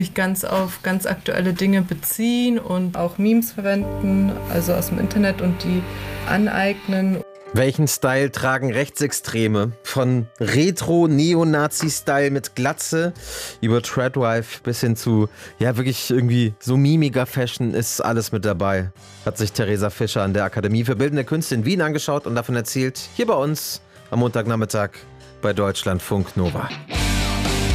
Sich ganz auf ganz aktuelle Dinge beziehen und auch Memes verwenden, also aus dem Internet und die aneignen. Welchen Style tragen Rechtsextreme? Von Retro-Neonazi-Style mit Glatze über Tradwife bis hin zu, ja, wirklich irgendwie so mimiger Fashion ist alles mit dabei. Hat sich Theresa Fischer an der Akademie für Bildende Künste in Wien angeschaut und davon erzählt, hier bei uns am Montagnachmittag bei Deutschlandfunk Nova.